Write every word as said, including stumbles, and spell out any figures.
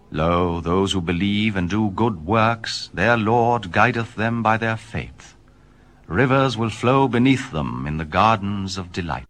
Lo, those who believe and do good works, their Lord guideth them by their faith. Rivers will flow beneath them in the gardens of delight.